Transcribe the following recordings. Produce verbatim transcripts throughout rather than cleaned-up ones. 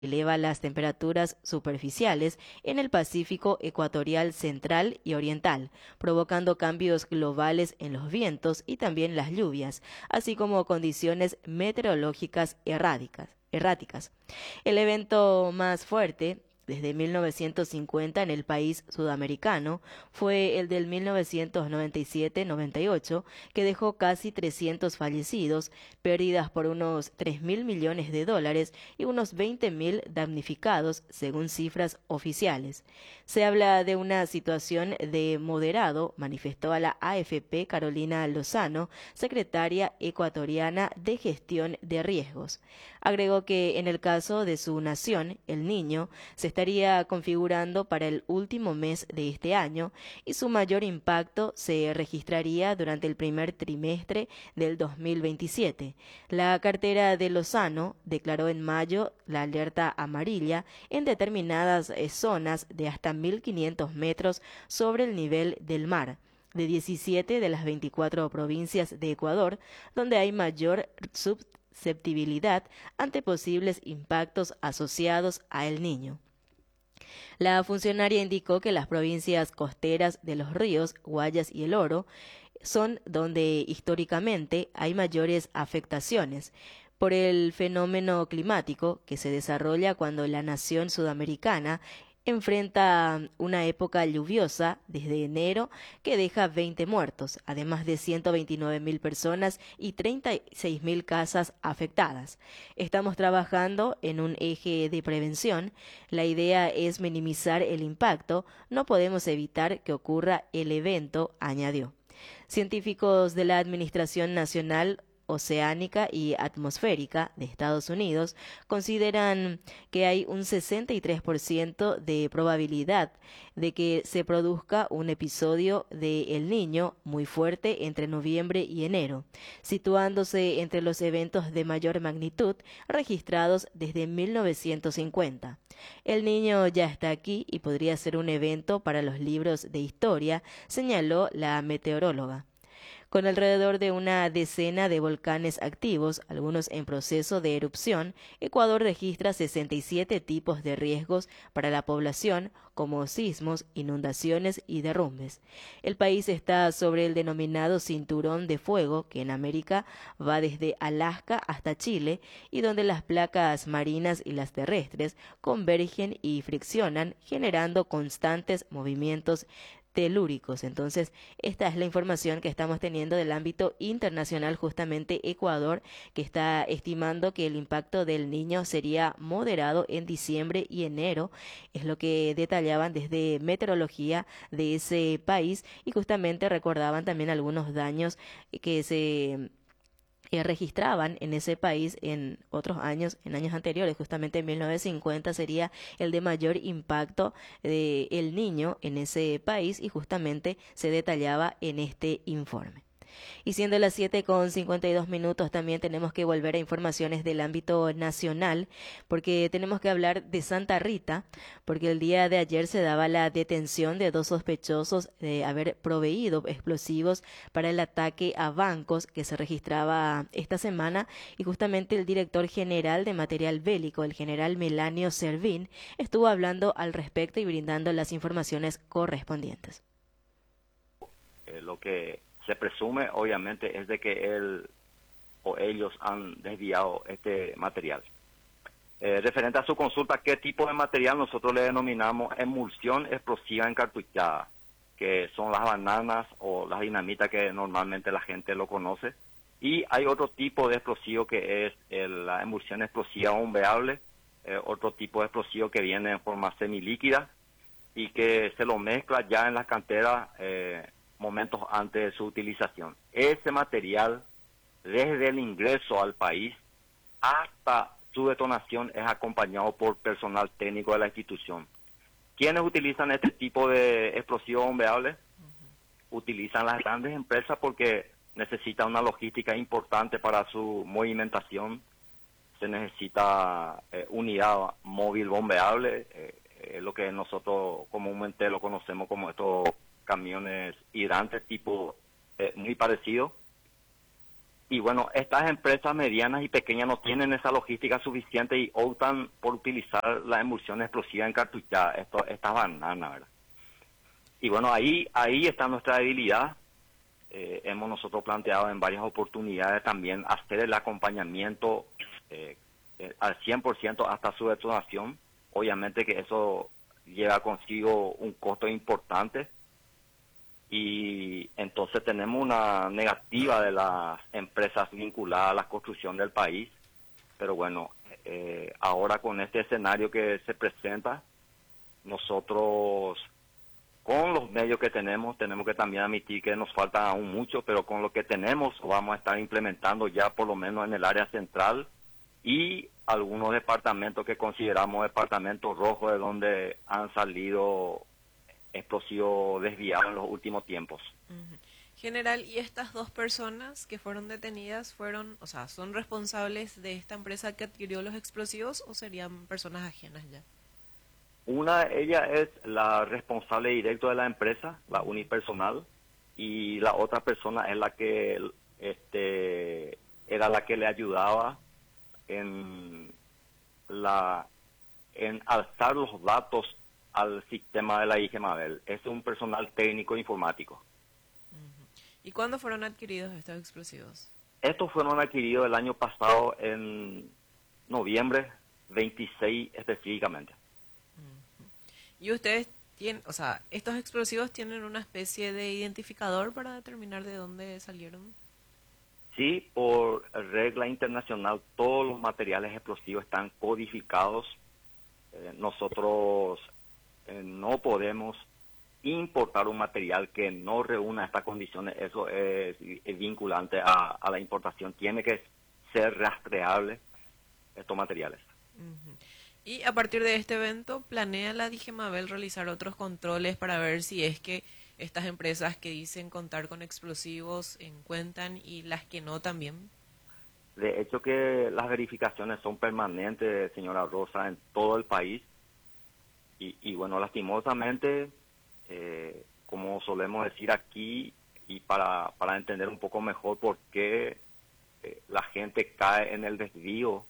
eleva las temperaturas superficiales en el Pacífico ecuatorial central y oriental, provocando cambios globales en los vientos y también las lluvias, así como condiciones meteorológicas erráticas. erráticas. El evento más fuerte desde mil novecientos cincuenta en el país sudamericano fue el del mil novecientos noventa y siete noventa y ocho, que dejó casi trescientos fallecidos, pérdidas por unos tres mil millones de dólares y unos veinte mil damnificados, según cifras oficiales. Se habla de una situación de moderado, manifestó a la A F P Carolina Lozano, secretaria ecuatoriana de Gestión de Riesgos. Agregó que en el caso de su nación, el Niño, se estaría configurando para el último mes de este año y su mayor impacto se registraría durante el primer trimestre del dos mil veintisiete. La cartera de Lozano declaró en mayo la alerta amarilla en determinadas zonas de hasta mil quinientos metros sobre el nivel del mar de diecisiete de las veinticuatro provincias de Ecuador, donde hay mayor susceptibilidad ante posibles impactos asociados a El Niño. La funcionaria indicó que las provincias costeras de los ríos Guayas y El Oro son donde históricamente hay mayores afectaciones por el fenómeno climático que se desarrolla cuando la nación sudamericana enfrenta una época lluviosa desde enero que deja veinte muertos, además de ciento veintinueve mil personas y treinta y seis mil casas afectadas. Estamos trabajando en un eje de prevención. La idea es minimizar el impacto. No podemos evitar que ocurra el evento, añadió. Científicos de la Administración Nacional Oceánica y Atmosférica de Estados Unidos consideran que hay un sesenta y tres por ciento de probabilidad de que se produzca un episodio de El Niño muy fuerte entre noviembre y enero, situándose entre los eventos de mayor magnitud registrados desde mil novecientos cincuenta. El Niño ya está aquí y podría ser un evento para los libros de historia, señaló la meteoróloga. Con alrededor de una decena de volcanes activos, algunos en proceso de erupción, Ecuador registra sesenta y siete tipos de riesgos para la población, como sismos, inundaciones y derrumbes. El país está sobre el denominado cinturón de fuego, que en América va desde Alaska hasta Chile, y donde las placas marinas y las terrestres convergen y friccionan, generando constantes movimientos telúricos. Entonces, esta es la información que estamos teniendo del ámbito internacional, justamente Ecuador, que está estimando que el impacto del Niño sería moderado en diciembre y enero, es lo que detallaban desde meteorología de ese país, y justamente recordaban también algunos daños que se que registraban en ese país en otros años, en años anteriores, justamente en mil novecientos cincuenta sería el de mayor impacto de El Niño en ese país, y justamente se detallaba en este informe. Y siendo las siete con cincuenta y dos minutos, también tenemos que volver a informaciones del ámbito nacional, porque tenemos que hablar de Santa Rita, porque el día de ayer se daba la detención de dos sospechosos de haber proveído explosivos para el ataque a bancos que se registraba esta semana, y justamente el director general de material bélico, el general Melanio Servín, estuvo hablando al respecto y brindando las informaciones correspondientes. Eh, lo que se presume, obviamente, es de que él o ellos han desviado este material. Eh, referente a su consulta, ¿qué tipo de material? Nosotros le denominamos emulsión explosiva encartuchada, que son las bananas o las dinamitas que normalmente la gente lo conoce. Y hay otro tipo de explosivo que es el, la emulsión explosiva bombeable, eh, otro tipo de explosivo que viene en forma semilíquida y que se lo mezcla ya en las canteras eh, momentos antes de su utilización. Ese material, desde el ingreso al país hasta su detonación, es acompañado por personal técnico de la institución. ¿Quiénes utilizan este tipo de explosivos bombeables? Uh-huh. Utilizan las grandes empresas porque necesita una logística importante para su movimentación. Se necesita eh, unidad móvil bombeable, eh, eh, lo que nosotros comúnmente lo conocemos como estos camiones hidrantes tipo eh, muy parecido. y bueno, estas empresas medianas y pequeñas no tienen esa logística suficiente y optan por utilizar la emulsión explosiva encartuchada, esto, estas bananas, ¿verdad? Y bueno, ahí, ahí está nuestra debilidad. Eh, hemos nosotros planteado en varias oportunidades también hacer el acompañamiento eh, eh, al cien por ciento hasta su detonación. Obviamente que eso lleva consigo un costo importante y entonces tenemos una negativa de las empresas vinculadas a la construcción del país. Pero bueno, eh, ahora con este escenario que se presenta, nosotros con los medios que tenemos, tenemos que también admitir que nos falta aún mucho, pero con lo que tenemos vamos a estar implementando ya por lo menos en el área central y algunos departamentos que consideramos departamentos rojos de donde han salido explosivos desviados en los últimos tiempos. Uh-huh. General, ¿y estas dos personas que fueron detenidas fueron, o sea, son responsables de esta empresa que adquirió los explosivos o serían personas ajenas ya? Una, ella es la responsable directa de la empresa, la unipersonal, y la otra persona es la que este era la que le ayudaba en la en alzar los datos al sistema de la I G E Mabel. Es un personal técnico informático. Uh-huh. ¿Y cuándo fueron adquiridos estos explosivos? Estos fueron adquiridos el año pasado en noviembre veintiséis específicamente. ¿Y ustedes tienen, o sea, estos explosivos tienen una especie de identificador para determinar de dónde salieron? Sí, por regla internacional, todos los materiales explosivos están codificados. Eh, nosotros eh, no podemos importar un material que no reúna estas condiciones. Eso es, es vinculante a, a la importación. Tiene que ser rastreable estos materiales. Uh-huh. Y a partir de este evento, ¿planea la D G Mabel realizar otros controles para ver si es que estas empresas que dicen contar con explosivos encuentran y las que no también? De hecho que las verificaciones son permanentes, señora Rosa, en todo el país. Y, y bueno, lastimosamente, eh, como solemos decir aquí, y para, para entender un poco mejor por qué eh, la gente cae en el desvío,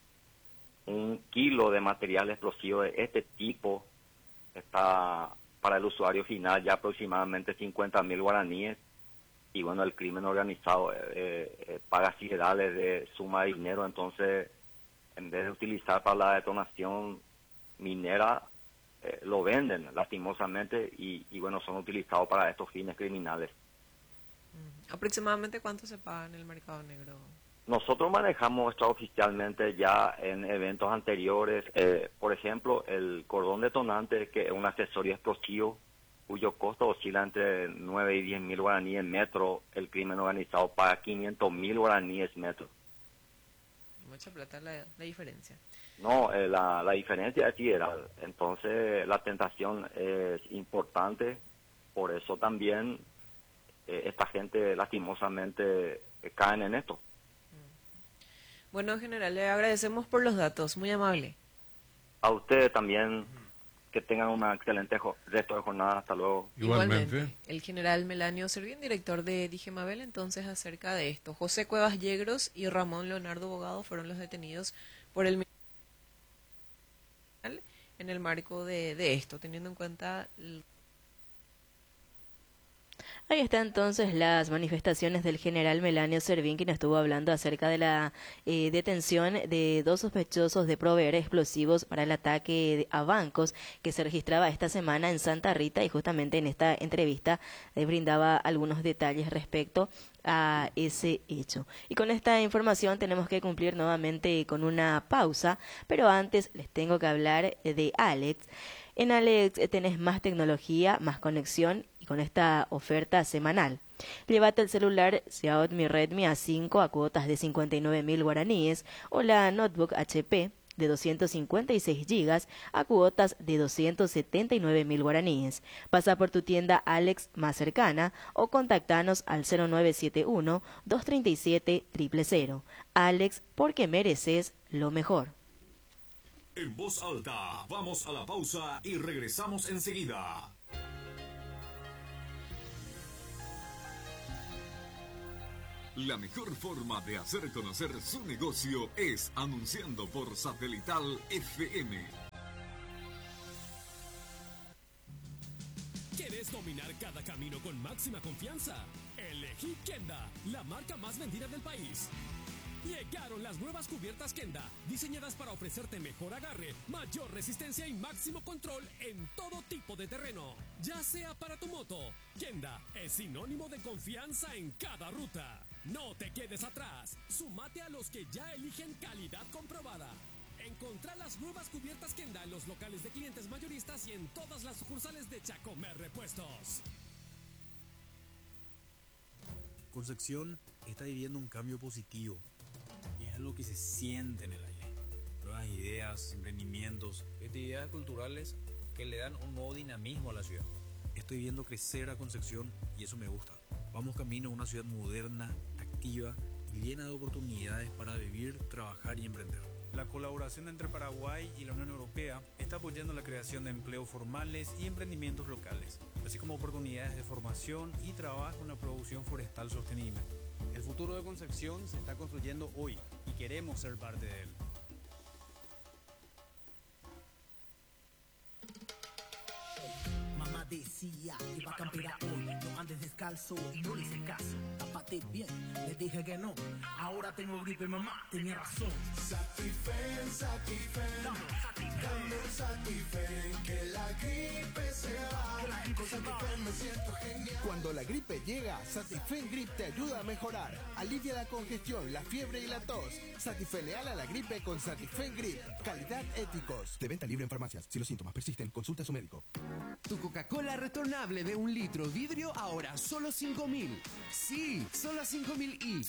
un kilo de material explosivo de este tipo está para el usuario final ya aproximadamente cincuenta mil guaraníes y bueno, el crimen organizado eh, eh, paga siderales de suma de dinero, entonces en vez de utilizar para la detonación minera eh, lo venden lastimosamente y, y bueno, son utilizados para estos fines criminales. Uh-huh. ¿Aproximadamente cuánto se paga en el mercado negro? Nosotros manejamos extraoficialmente ya en eventos anteriores, eh, por ejemplo, el cordón detonante, que es un accesorio explosivo, cuyo costo oscila entre nueve y diez mil guaraníes metro, el crimen organizado paga quinientos mil guaraníes metro. Mucha plata la, la diferencia. No, eh, la, la diferencia es sideral, entonces la tentación es importante, por eso también eh, esta gente lastimosamente eh, caen en esto. Bueno, general, le agradecemos por los datos, muy amable. A ustedes también, que tengan una excelente jo- resto de jornada, hasta luego. Igualmente. Igualmente. El general Melanio Servín, director de D G Mabel, entonces acerca de esto. José Cuevas Yegros y Ramón Leonardo Bogado fueron los detenidos por el en el marco de, de esto, teniendo en cuenta... El... Ahí están entonces las manifestaciones del general Melanio Servín, quien estuvo hablando acerca de la eh, detención de dos sospechosos de proveer explosivos para el ataque a bancos que se registraba esta semana en Santa Rita, y justamente en esta entrevista eh, brindaba algunos detalles respecto a ese hecho. Y con esta información tenemos que cumplir nuevamente con una pausa, pero antes les tengo que hablar de Alex. En Alex tenés más tecnología, más conexión y con esta oferta semanal. Llévate el celular Xiaomi Redmi A cinco a cuotas de cincuenta y nueve mil guaraníes o la notebook H P de doscientos cincuenta y seis gigas a cuotas de doscientos setenta y nueve mil guaraníes. Pasa por tu tienda Alex más cercana o contactanos al cero nueve siete uno, dos tres siete, cero cero cero. Alex, porque mereces lo mejor. En voz alta, vamos a la pausa y regresamos enseguida. La mejor forma de hacer conocer su negocio es anunciando por Satelital F M. ¿Quieres dominar cada camino con máxima confianza? Elegí Kenda, la marca más vendida del país. Llegaron las nuevas cubiertas Kenda, diseñadas para ofrecerte mejor agarre, mayor resistencia y máximo control en todo tipo de terreno, ya sea para tu moto. Kenda es sinónimo de confianza en cada ruta. No te quedes atrás, súmate a los que ya eligen calidad comprobada. Encontrá las nuevas cubiertas Kenda en los locales de clientes mayoristas y en todas las sucursales de Chacomer Repuestos. Concepción está viviendo un cambio positivo. Y es algo que se siente en el aire. Nuevas ideas, emprendimientos, actividades culturales que le dan un nuevo dinamismo a la ciudad. Estoy viendo crecer a Concepción y eso me gusta. Vamos camino a una ciudad moderna, activa y llena de oportunidades para vivir, trabajar y emprender. La colaboración entre Paraguay y la Unión Europea está apoyando la creación de empleos formales y emprendimientos locales, así como oportunidades de formación y trabajo en la producción forestal sostenible. El futuro de Concepción se está construyendo hoy y queremos ser parte de él. Mamá decía que va a campear hoy, no andes descalzo y no le hice caso. Tápate bien, le dije que no, ahora tengo gripe, mamá tenía razón. Satifen, Satifen, dame un Satifen, que la gripe se va. Con Satifen me siento genial. Cuando la gripe llega, Satifen Grip te ayuda a mejorar. Alivia la congestión, la fiebre y la tos. Satifeneal a la gripe con Satifen Grip. Calidad Éticos. De venta libre en farmacias. Si los síntomas persisten, consulta a su médico. Tu Coca-Cola retornable de un litro vidrio ahora solo cinco mil. Sí, solo cinco mil y...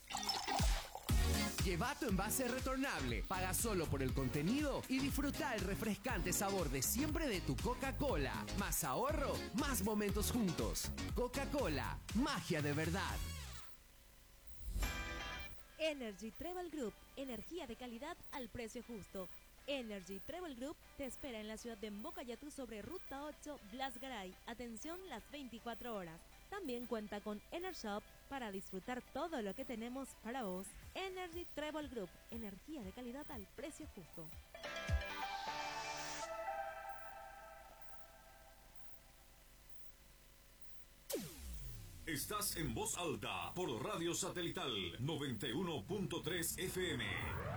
Lleva tu envase retornable, paga solo por el contenido y disfruta el refrescante sabor de siempre de tu Coca-Cola. Más ahorro, más momentos juntos. Coca-Cola, magia de verdad. Energy Travel Group, energía de calidad al precio justo. Energy Travel Group te espera en la ciudad de Mbocayatú sobre Ruta ocho, Blas Garay. Atención las veinticuatro horas. También cuenta con EnerShop para disfrutar todo lo que tenemos para vos. Energy Travel Group, energía de calidad al precio justo. Estás en voz alta por Radio Satelital noventa y uno punto tres F M.